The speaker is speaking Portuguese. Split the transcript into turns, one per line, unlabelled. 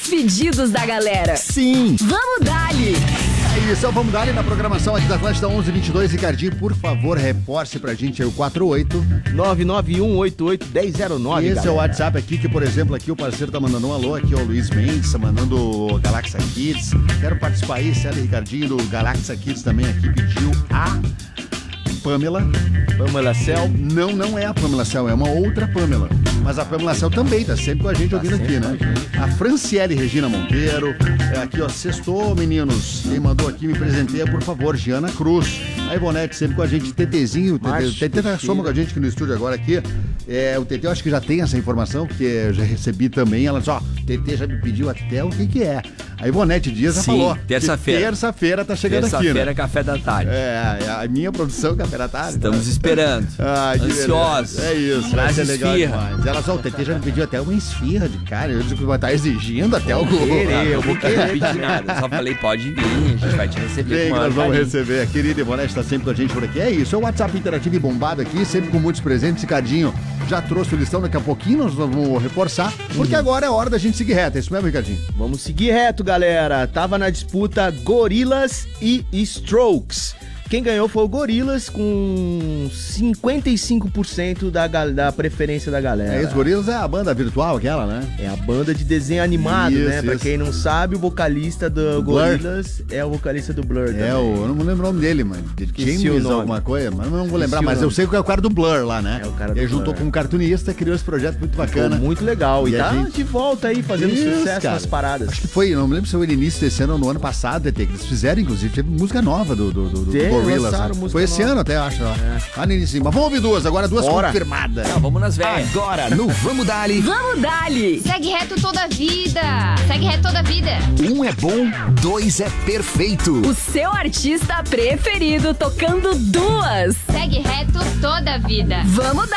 pedidos da galera.
Sim.
Vamos dali!
É isso, vamos dar na programação aqui da Atlântida 1122. Ricardinho, por favor, reforce pra gente aí o 48
991881009.
Esse
galera.
é o WhatsApp aqui, que por exemplo, aqui o parceiro tá mandando um alô, aqui ó, o Luiz Mendes, tá mandando o Galaxa Kids. Quero participar aí, sério, Ricardinho, do Galaxa Kids também aqui, pediu a Pamela.
Pamela Cel.
Não é a Pamela Cel, é uma outra Pamela. Mas a Pamela Cel também tá sempre com a gente ouvindo aqui, né? A Franciele Regina Monteiro. Aqui, ó, sextou, meninos. Quem mandou aqui, me presenteia, por favor, Giana Cruz. A Ivonete sempre com a gente, Tetezinho. Tete tá soma com a gente aqui no estúdio agora aqui. O Tete, eu acho que já tem essa informação, porque eu já recebi também. Ela disse, ó, Tete já me pediu até o que é. A Ivonete Dias já falou.
Terça-feira.
Terça-feira tá chegando aqui, né?
Terça-feira, café da tarde.
A minha produção, café da tarde.
Estamos esperando. Ansiosos.
É isso, vai ser legal demais. Ela só, o TT já me pediu até uma esfirra de cara. Eu disse que vai estar exigindo até o gol.
Eu vou querer pedir nada. Só falei, pode vir, a gente vai te receber.
Nós vamos receber. A querida Ivonete está sempre com a gente por aqui. É isso, é o WhatsApp interativo e bombado aqui, sempre com muitos presentes. Ricardinho já trouxe o listão, daqui a pouquinho nós vamos reforçar, porque agora é hora da gente seguir reto. É isso mesmo, Ricardinho?
Vamos seguir reto, galera. Tava na disputa Gorillaz e Strokes. Quem ganhou foi o Gorillaz com 55% da preferência da galera.
Os Gorillaz é a banda virtual aquela, né?
É a banda de desenho animado,
isso,
né? Pra quem não sabe, o vocalista do Gorillaz é o vocalista do Blur também.
Eu não lembro o nome dele, mano. James alguma coisa, mas não vou lembrar. Mas eu sei que é o cara do Blur lá, né?
É o cara do
Ele juntou
Blur.
com um cartunista, criou esse projeto muito bacana.
Ficou muito legal. E tá de volta aí, fazendo sucesso
cara.
nas paradas.
Acho que foi, não me lembro se foi no início desse ano ou no ano passado, que eles fizeram, inclusive, teve música nova do Gorillaz. Foi esse ano até, acho. Lá no início. Mas vamos ouvir duas, agora duas confirmadas.
Vamos nas velhas.
Agora no Vamos Dali.
Vamos dali!
Segue reto toda a vida. Segue reto toda a vida.
1 é bom, 2 é perfeito.
O seu artista preferido tocando duas.
Segue reto toda a vida.
Vamos